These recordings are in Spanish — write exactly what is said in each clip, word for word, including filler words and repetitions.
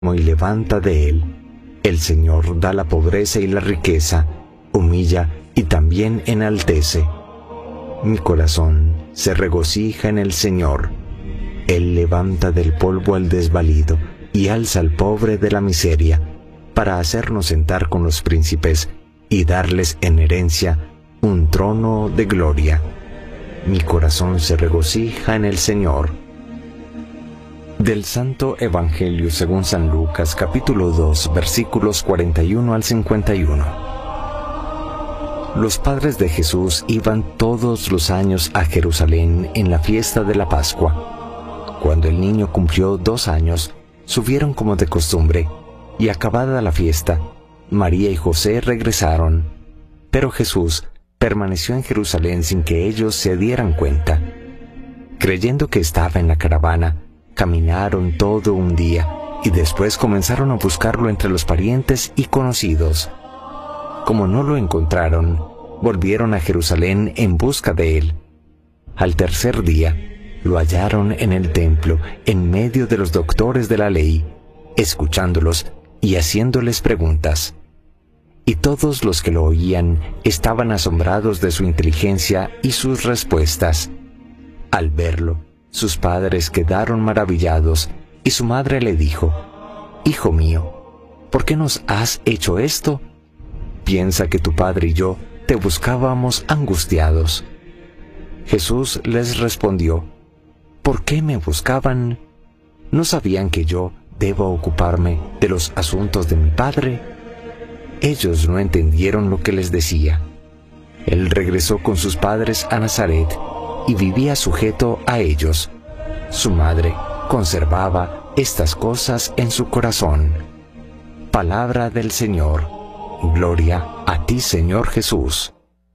y levanta de él. El Señor da la pobreza y la riqueza, humilla y también enaltece. Mi corazón se regocija en el Señor. Él levanta del polvo al desvalido y alza al pobre de la miseria, para hacernos sentar con los príncipes y darles en herencia un trono de gloria. Mi corazón se regocija en el Señor. Del Santo Evangelio según San Lucas, capítulo dos, versículos cuarenta y uno al cincuenta y uno. Los padres de Jesús iban todos los años a Jerusalén en la fiesta de la Pascua. Cuando el niño cumplió dos años, subieron como de costumbre, y acabada la fiesta, María y José regresaron. Pero Jesús permaneció en Jerusalén sin que ellos se dieran cuenta. Creyendo que estaba en la caravana, caminaron todo un día, y después comenzaron a buscarlo entre los parientes y conocidos. Como no lo encontraron, volvieron a Jerusalén en busca de él. Al tercer día, lo hallaron en el templo, en medio de los doctores de la ley, escuchándolos y haciéndoles preguntas. Y todos los que lo oían estaban asombrados de su inteligencia y sus respuestas. Al verlo, sus padres quedaron maravillados, y su madre le dijo: «Hijo mío, ¿por qué nos has hecho esto? Piensa que tu padre y yo te buscábamos angustiados». Jesús les respondió: «¿Por qué me buscaban? ¿No sabían que yo debo ocuparme de los asuntos de mi Padre?». Ellos no entendieron lo que les decía. Él regresó con sus padres a Nazaret y vivía sujeto a ellos. Su madre conservaba estas cosas en su corazón. Palabra del Señor. Gloria a ti, Señor Jesús.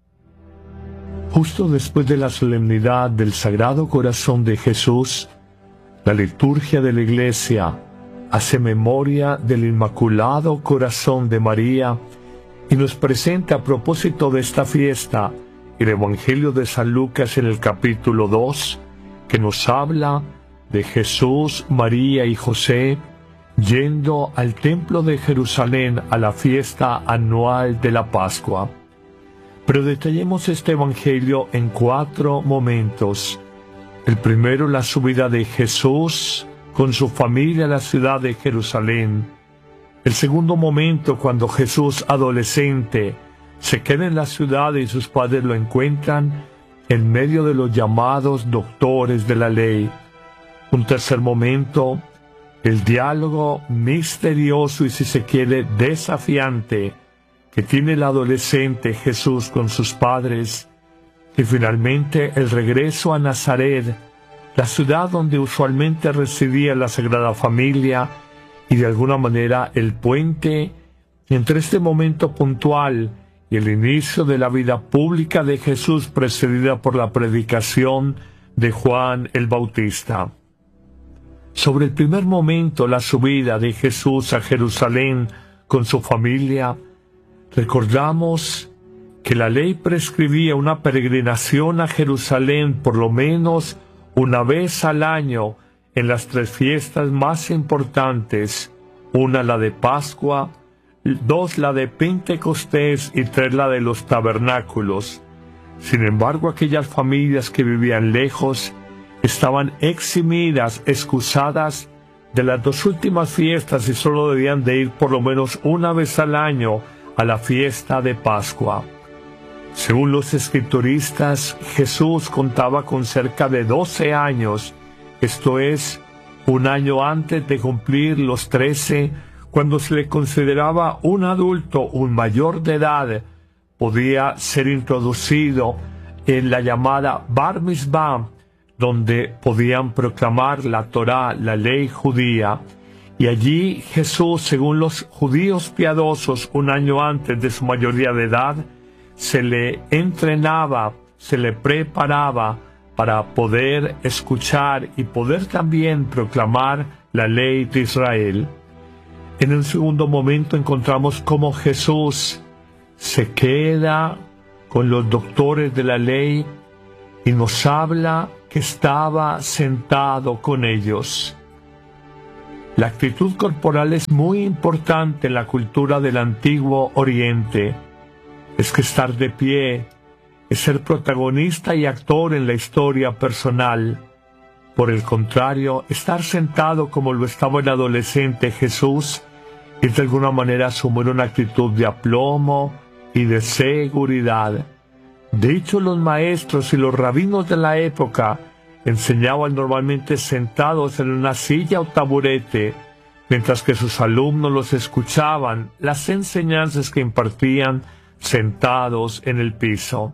Justo después de la solemnidad del Sagrado Corazón de Jesús, la liturgia de la Iglesia hace memoria del Inmaculado Corazón de María y nos presenta a propósito de esta fiesta el Evangelio de San Lucas en el capítulo dos, que nos habla de Jesús, María y José yendo al templo de Jerusalén a la fiesta anual de la Pascua. Pero detallemos este Evangelio en cuatro momentos. El primero, la subida de Jesús con su familia a la ciudad de Jerusalén. El segundo momento, cuando Jesús, adolescente, se queda en la ciudad y sus padres lo encuentran en medio de los llamados doctores de la ley. Un tercer momento, el diálogo misterioso y, si se quiere, desafiante que tiene el adolescente Jesús con sus padres. Y finalmente el regreso a Nazaret, la ciudad donde usualmente residía la Sagrada Familia, y de alguna manera el puente entre este momento puntual y el inicio de la vida pública de Jesús, precedida por la predicación de Juan el Bautista. Sobre el primer momento, la subida de Jesús a Jerusalén con su familia, recordamos que la ley prescribía una peregrinación a Jerusalén por lo menos una vez al año en las tres fiestas más importantes: una la de Pascua, dos la de Pentecostés y tres la de los tabernáculos. Sin embargo, aquellas familias que vivían lejos estaban eximidas, excusadas de las dos últimas fiestas y solo debían de ir por lo menos una vez al año a la fiesta de Pascua. Según los escrituristas, Jesús contaba con cerca de doce años, esto es, un año antes de cumplir los trece, cuando se le consideraba un adulto, un mayor de edad, podía ser introducido en la llamada Bar Mitzvah, donde podían proclamar la Torá, la ley judía. Y allí Jesús, según los judíos piadosos, un año antes de su mayoría de edad, se le entrenaba, se le preparaba para poder escuchar y poder también proclamar la ley de Israel. En el segundo momento encontramos cómo Jesús se queda con los doctores de la ley y nos habla que estaba sentado con ellos. La actitud corporal es muy importante en la cultura del Antiguo Oriente. Es que estar de pie es ser protagonista y actor en la historia personal. Por el contrario, estar sentado como lo estaba el adolescente Jesús es de alguna manera asumir una actitud de aplomo y de seguridad. De hecho, los maestros y los rabinos de la época enseñaban normalmente sentados en una silla o taburete, mientras que sus alumnos los escuchaban las enseñanzas que impartían sentados en el piso.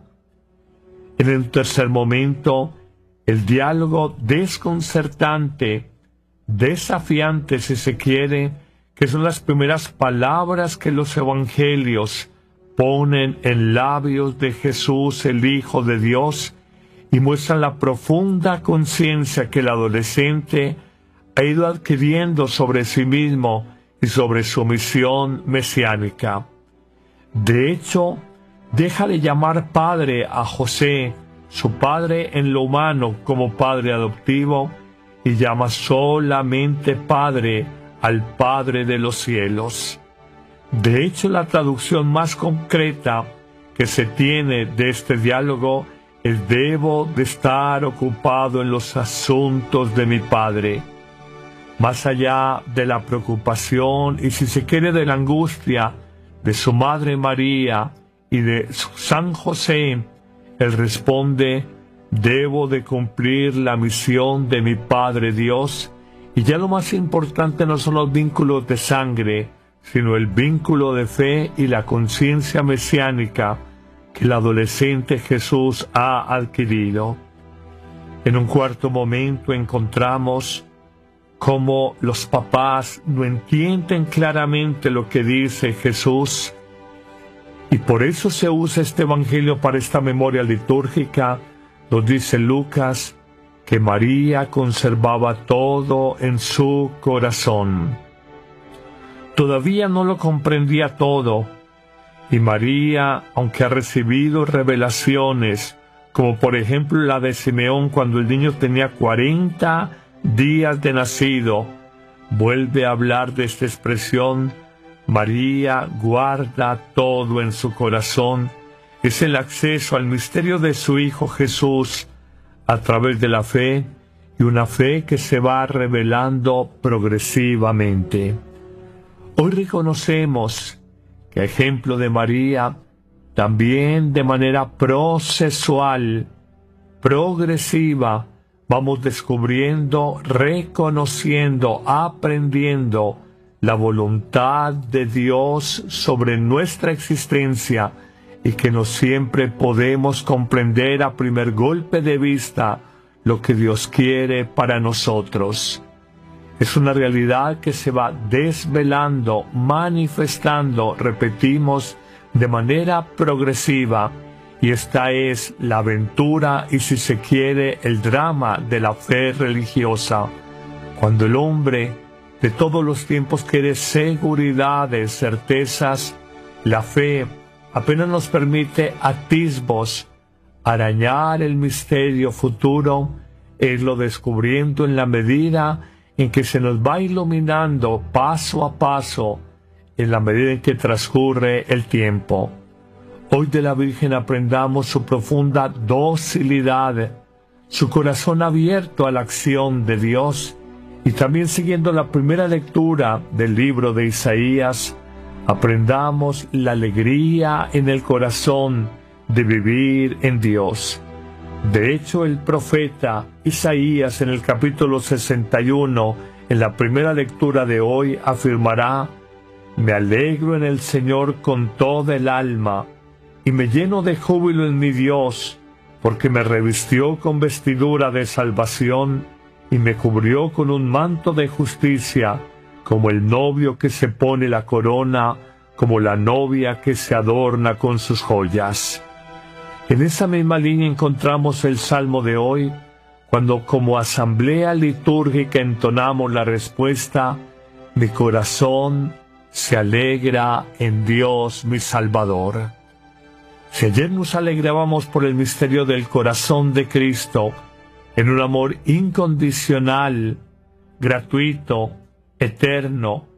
En el tercer momento, el diálogo desconcertante, desafiante si se quiere, que son las primeras palabras que los evangelios ponen en labios de Jesús, el Hijo de Dios, y muestran la profunda conciencia que el adolescente ha ido adquiriendo sobre sí mismo y sobre su misión mesiánica. De hecho, deja de llamar padre a José, su padre en lo humano, como padre adoptivo, y llama solamente padre al Padre de los cielos. De hecho, la traducción más concreta que se tiene de este diálogo es: debo de estar ocupado en los asuntos de mi Padre. Más allá de la preocupación y, si se quiere, de la angustia de su Madre María y de San José, él responde: debo de cumplir la misión de mi Padre Dios. Y ya lo más importante no son los vínculos de sangre, sino el vínculo de fe y la conciencia mesiánica que el adolescente Jesús ha adquirido. En un cuarto momento encontramos cómo los papás no entienden claramente lo que dice Jesús, y por eso se usa este evangelio para esta memoria litúrgica. Nos dice Lucas que María conservaba todo en su corazón. Todavía no lo comprendía todo, y María, aunque ha recibido revelaciones, como por ejemplo la de Simeón cuando el niño tenía cuarenta días de nacido, vuelve a hablar de esta expresión: María guarda todo en su corazón. Es el acceso al misterio de su Hijo Jesús a través de la fe, y una fe que se va revelando progresivamente. Hoy reconocemos que, a ejemplo de María, también de manera procesual, progresiva, vamos descubriendo, reconociendo, aprendiendo la voluntad de Dios sobre nuestra existencia, y que no siempre podemos comprender a primer golpe de vista lo que Dios quiere para nosotros. Es una realidad que se va desvelando, manifestando, repetimos, de manera progresiva, y esta es la aventura y, si se quiere, el drama de la fe religiosa. Cuando el hombre de todos los tiempos quiere seguridades, certezas, la fe apenas nos permite atisbos, arañar el misterio futuro, e irlo descubriendo en la medida en que se nos va iluminando paso a paso, en la medida en que transcurre el tiempo. Hoy de la Virgen aprendamos su profunda docilidad, su corazón abierto a la acción de Dios, y también, siguiendo la primera lectura del libro de Isaías, aprendamos la alegría en el corazón de vivir en Dios. De hecho, el profeta Isaías, en el capítulo sesenta y uno, en la primera lectura de hoy, afirmará: me alegro en el Señor con toda el alma, y me lleno de júbilo en mi Dios, porque me revistió con vestidura de salvación, y me cubrió con un manto de justicia, como el novio que se pone la corona, como la novia que se adorna con sus joyas. En esa misma línea encontramos el Salmo de hoy, cuando como asamblea litúrgica entonamos la respuesta: mi corazón se alegra en Dios mi Salvador. Si ayer nos alegrábamos por el misterio del corazón de Cristo, en un amor incondicional, gratuito, eterno,